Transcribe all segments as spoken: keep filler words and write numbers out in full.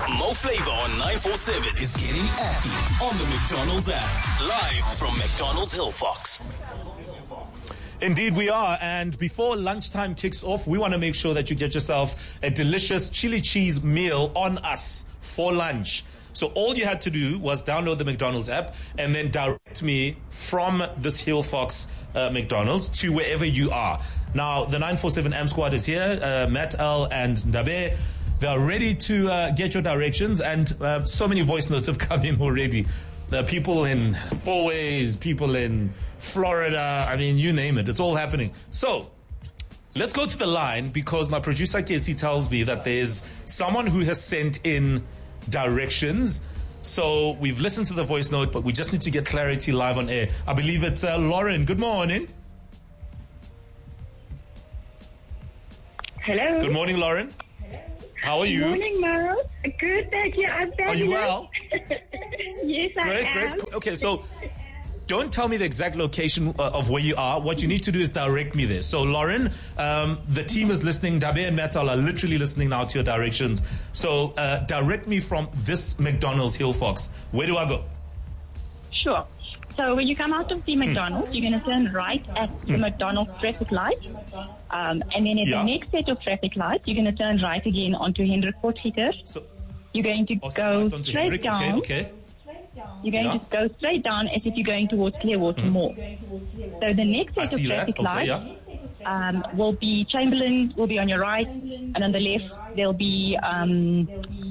Mo Flavor on nine four seven is getting active on the McDonald's app. Live from McDonald's Hillfox. Indeed we are, and before lunchtime kicks off, we want to make sure that you get yourself a delicious chili cheese meal on us for lunch. So all you had to do was download the McDonald's app and then direct me from this Hillfox uh, McDonald's to wherever you are. Now, the nine four seven A M Squad is here, uh, Matt L and Ndabe. They are ready to uh, get your directions, and uh, so many voice notes have come in already. There are people in Fourways, people in Florida, I mean, you name it. It's all happening. So, let's go to the line, because my producer, Katie, tells me that there's someone who has sent in directions. So, we've listened to the voice note, but we just need to get clarity live on air. I believe it's uh, Lauren. Good morning. Hello. Good morning, Lauren. How are you? Good morning, Mo. Good, thank you. I'm Are you well? Yes, I Great, am. great. Okay, so don't tell me the exact location uh, of where you are. What you need to do is direct me there. So, Lauren, um, the team is listening. Dabe and Metal are literally listening now to your directions. So, uh, direct me from this McDonald's Hillfox. Where do I go? Sure. So when you come out of the McDonald's, you're going to turn right at the McDonald's traffic light. Um, and then at Yeah. the next set of traffic lights, you're going to turn right again onto Hendrik Potgieter. So, You're going to okay, go right onto straight Hendrik. down. Okay, okay. You're going Yeah. to go straight down as if you're going towards Clearwater Mall. So the next I set of see that. traffic Okay, lights yeah. um, will be Chamberlain, will be on your right, and on the left there'll be um,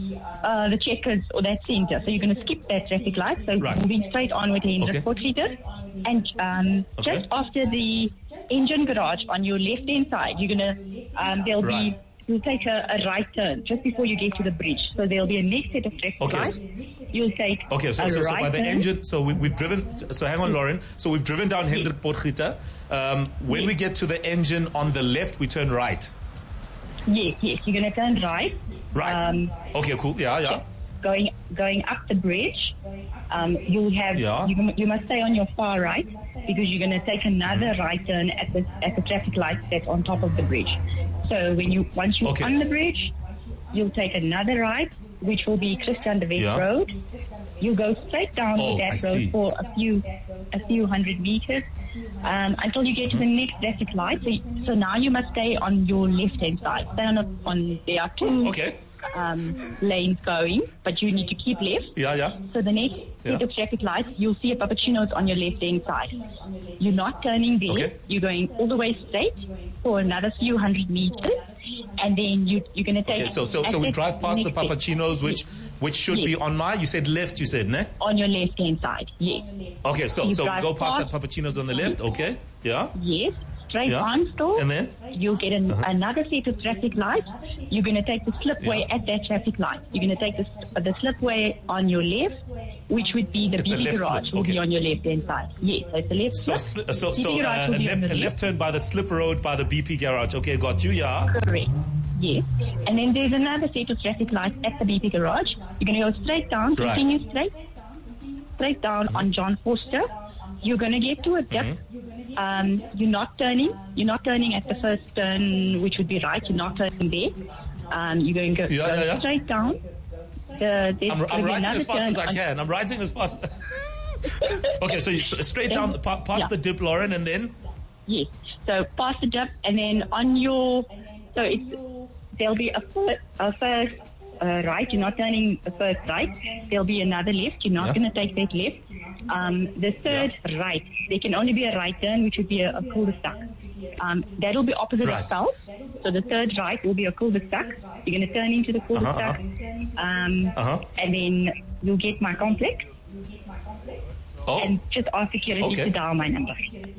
uh, the Checkers or that centre. So you're going to skip that traffic light. So Right. moving straight on with the Hendrik Okay. Potgieter. And um, Okay. just after the engine garage on your left-hand side, you're going to, um, there'll Right. be, you'll take a, a right turn just before you get to the bridge. So there'll be a next set of traffic Okay, lights. so- You'll take Okay, so, a so, so right by the turn. engine, so we, we've driven, so hang on, Lauren. So we've driven down Hendrik Potgieter. Um, when Yes. we get to the engine on the left, we turn right. Yes, yes. You're going to turn right. Right. Um, Okay, cool. Yeah, yeah. going going up the bridge, um, you'll have Yeah. you, you must stay on your far right because you're going to take another right turn at the at the traffic light that's on top of the bridge. So when you once you're Okay. on the bridge, you'll take another right, which will be Christian de Wet Yeah. Road. You'll go straight down Oh, that I road see. for a few a few hundred meters um, until you get to the next traffic light. So, so now you must stay on your left hand side. Stay on, a, on there are two Okay. um, lanes going, but you need to keep left. Yeah, yeah. So the next Yeah. set of traffic lights, you'll see a Pappuccino's on your left-hand side. You're not turning there. Okay. You're going all the way straight for another few hundred meters, and then you, you're going to take... Okay, so so at so we that drive past the next set- Pappuccinos, which which should Yes. be on my. You said left. You said ne? On your left-hand side, yes. Okay, so You so we drive go past the past- Pappuccinos on the left. Okay, yeah, Yes, straight Yeah. on still. And then? You'll get an, Uh-huh. another set of traffic lights. You're going to take the slipway Yeah. at that traffic light. You're going to take the, s- the slipway on your left, which would be the It's a B B left garage, slip, will okay. be on your left-hand side. Yes, so it's the left so slip. sli- so B B so garage uh, will a be left on a the left turn by the slip road by the B P garage. Okay, got you. Yeah. Correct. Yes. And then there's another set of traffic lights at the B P garage. You're going to go straight down, Right. continue straight, straight down Mm-hmm. on John Foster. You're going to get to a dip. Mm-hmm. Um, you're not turning. You're not turning at the first turn, which would be right. You're not turning there. Um, you're going to go, Yeah, go yeah, yeah. straight down. The, there's I'm, gonna I'm be writing another as fast turn as I on- can. I'm writing as fast. Okay, so you, so straight down the, pa- past Yeah. the dip, Lauren, and then Yes. So past the dip, and then on your, so it's there'll be a first, a first uh, right. You're not turning the first right. There'll be another left. You're not Yeah. going to take that left. Um, the third right, there can only be a right turn, which would be a, a cul-de-sac. Um, that'll be opposite Right. of south. So the third right will be a cul-de-sac. You're going to turn into the cul-de-sac, um, Uh-huh. and then you'll get my complex. oh, And just ask security Okay. to dial my number.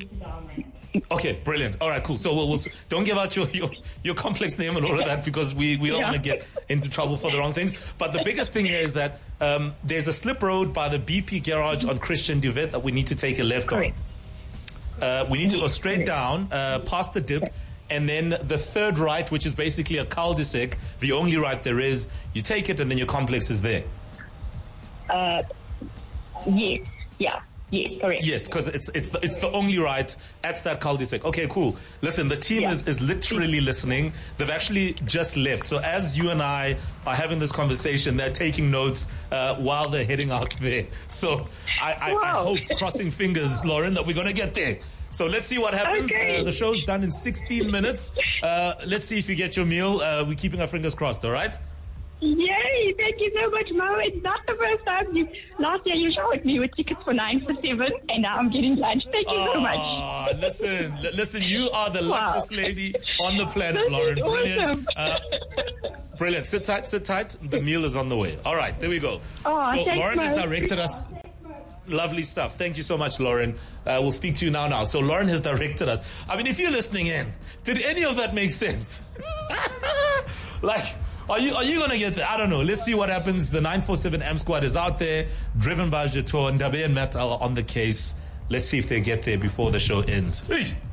okay, brilliant. All right, cool. So we'll, we'll s- don't give out your, your your complex name and all of that because we we don't Yeah. want to get into trouble for the wrong things. But the biggest thing here is that um, there's a slip road by the B P garage on Christian Duvet that we need to take a left Correct. on. Uh, we need to go straight down uh, past the dip. And then the third right, which is basically a cul-de-sac, the only right there is, you take it and then your complex is there. Uh, yes, yeah. Yes, correct. Yes, because it's it's the, it's the only right at that cul-de-sac. Okay, cool. Listen, the team Yeah. is, is literally listening. They've actually just left. So as you and I are having this conversation, they're taking notes uh, while they're heading out there. So I, I, I Wow. hope, crossing fingers, Lauren, that we're going to get there. So let's see what happens. Okay. Uh, the show's done in sixteen minutes. Uh, let's see if you get your meal. Uh, we're keeping our fingers crossed, all right? Yay! Thank you so much, Mo. It's not the first time you. Last year you showed me with tickets for nine for seven, and now I'm getting lunch. Thank you so much. Ah, listen, l- listen, you are the Wow. luckiest lady on the planet, This Lauren. is Brilliant. awesome. Uh, brilliant. Sit tight, sit tight. The meal is on the way. All right, there we go. Oh, so thanks, Lauren has Mo. directed us. Lovely stuff. Thank you so much, Lauren. Uh, we'll speak to you now now. So Lauren has directed us. I mean, if you're listening in, did any of that make sense? Like, are you are you going to get there? I don't know. Let's see what happens. The nine four seven M squad is out there, driven by Jator. Ndabe and Matt are on the case. Let's see if they get there before the show ends. Eesh.